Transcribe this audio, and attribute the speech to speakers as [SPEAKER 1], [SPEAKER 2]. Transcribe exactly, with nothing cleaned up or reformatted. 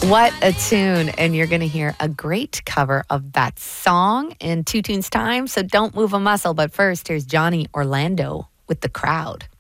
[SPEAKER 1] What a tune. And you're going to hear a great cover of that song in two tunes time. So don't move a muscle. But first, here's Johnny Orlando with The Crowd.